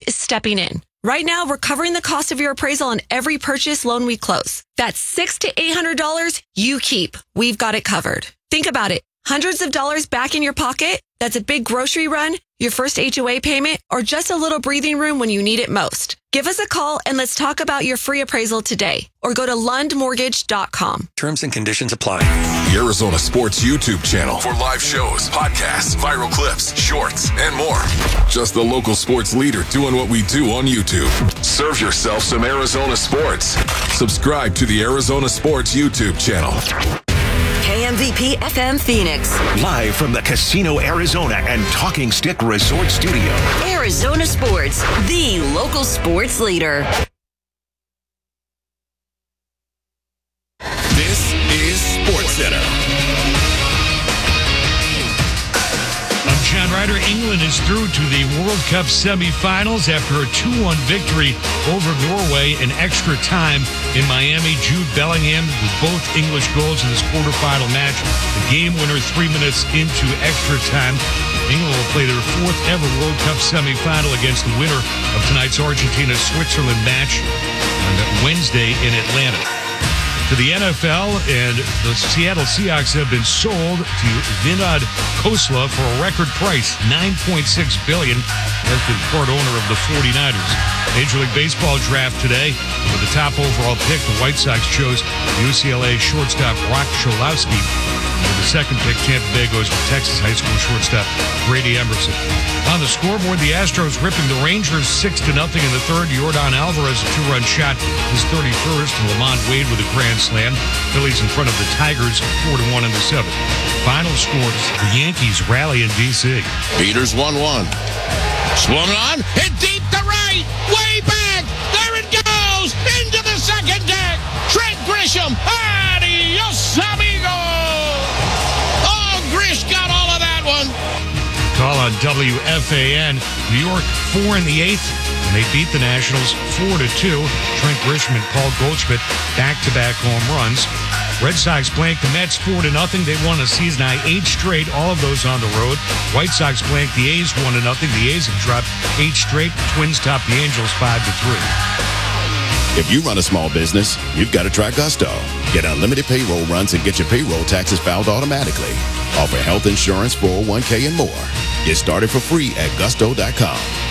is stepping in. Right now, we're covering the cost of your appraisal on every purchase loan we close. That's $600 to $800 you keep. We've got it covered. Think about it. Hundreds of dollars back in your pocket? That's a big grocery run, your first HOA payment, or just a little breathing room when you need it most. Give us a call and let's talk about your free appraisal today. Or go to lundmortgage.com. Terms and conditions apply. The Arizona Sports YouTube channel for live shows, podcasts, viral clips, shorts, and more. Just the local sports leader doing what we do on YouTube. Serve yourself some Arizona sports. Subscribe to the Arizona Sports YouTube channel. KMVP FM Phoenix. Live from the Casino Arizona and Talking Stick Resort Studio. Arizona Sports, the local sports leader. This is SportsCenter. I'm John Ryder. England is through to the World Cup semifinals after a 2-1 victory over Norway in extra time in Miami. Jude Bellingham with both English goals in this quarterfinal match. The game winner 3 minutes into extra time. England will play their fourth ever World Cup semifinal against the winner of tonight's Argentina-Switzerland match on Wednesday in Atlanta. To the NFL, and the Seattle Seahawks have been sold to Vinod Khosla for a record price, $9.6 billion, as the part owner of the 49ers. Major League Baseball draft today. With the top overall pick, the White Sox chose UCLA shortstop Brock Cholowski. With the second pick, Tampa Bay goes with Texas high school shortstop Brady Emerson. On the scoreboard, the Astros ripping the Rangers 6-0 in the third. Yordan Alvarez, a 2-run shot, his 31st. Lamont Wade with a grand slam. Phillies in front of the Tigers 4-1 in the seventh. Final scores, the Yankees rally in D.C. Peters 1-1. Swung on, hit deep to right, way back. There it goes, into the second deck. Trent Grisham, adios, amigo. Oh, Grish got all of that one. Call on WFAN. New York 4 in the eighth, and they beat the Nationals 4-2. Trent Grisham and Paul Goldschmidt back-to-back home runs. Red Sox blanked the Mets 4-0. They won a season high 8 straight, all of those on the road. White Sox blanked the A's 1-0. The A's have dropped 8 straight. Twins top the Angels 5-3. If you run a small business, you've got to try Gusto. Get unlimited payroll runs and get your payroll taxes filed automatically. Offer health insurance, 401k, and more. Get started for free at gusto.com.